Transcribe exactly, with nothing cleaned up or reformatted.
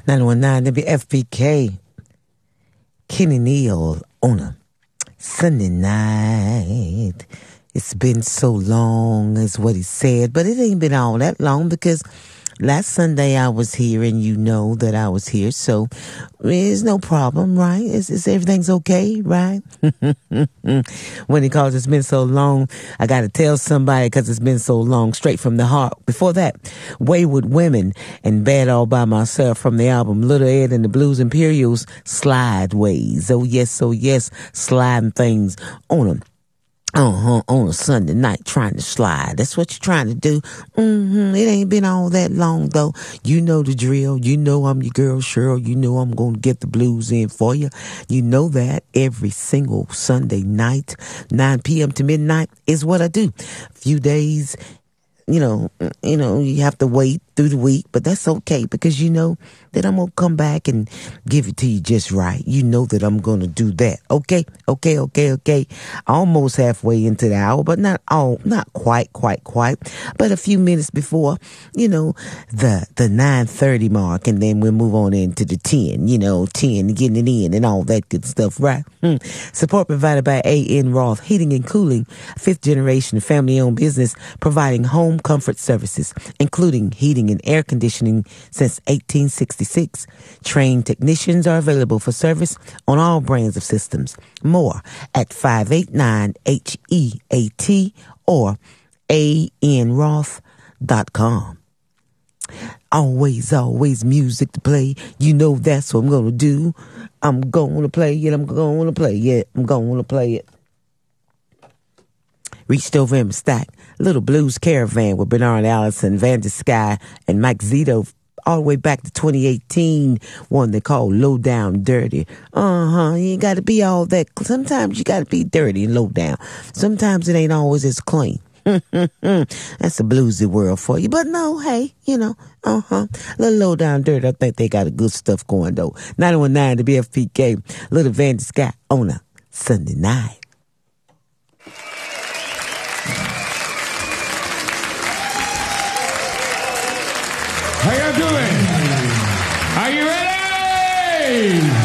nine one nine W F P K. Kenny Neal on a Sunday night. It's been so long is what he said, but it ain't been all that long because last Sunday I was here and you know that I was here, so there's no problem, right? Is, is everything's okay, right? When he calls, it's been so long, I got to tell somebody because it's been so long, straight from the heart. Before that, Wayward Women and Bad All By Myself from the album Little Ed and the Blues Imperials, Slideways. Oh yes, oh yes, sliding things on them. Uh-huh, on a Sunday night trying to slide. That's what you're trying to do. Mm-hmm. It ain't been all that long, though. You know the drill. You know I'm your girl, Cheryl. You know I'm going to get the blues in for you. You know that every single Sunday night, nine p.m. to midnight is what I do. A few days, you know, you know, you have to wait through the week, but that's okay because you know that I'm going to come back and give it to you just right. You know that I'm going to do that. Okay, okay, okay, okay. Almost halfway into the hour, but not all, not quite, quite, quite. But a few minutes before, you know, the the nine thirty mark, and then we'll move on into the ten, you know, ten, getting it in and all that good stuff, right? Hmm. Support provided by A N Roth Heating and Cooling, fifth generation family-owned business providing home comfort services, including heating and air conditioning since eighteen sixty-six. Trained technicians are available for service on all brands of systems. More at five eight nine H E A T or A N Roth dot com. Always, always music to play. You know that's what I'm going to do. I'm going to play it. I'm going to play it. I'm going to play it. Reached over in my stack. Little Blues Caravan with Bernard Allison, Van der Sky, and Mike Zito all the way back to twenty eighteen, one they call Low Down Dirty. Uh-huh, you ain't got to be all that. Sometimes you got to be dirty and low down. Sometimes it ain't always as clean. That's a bluesy world for you. But no, hey, you know, uh-huh. Little Low Down Dirty, I think they got a good stuff going, though. nine one nine to B F P K, Little Van der Sky on a Sunday night. How y'all doing? Are you ready?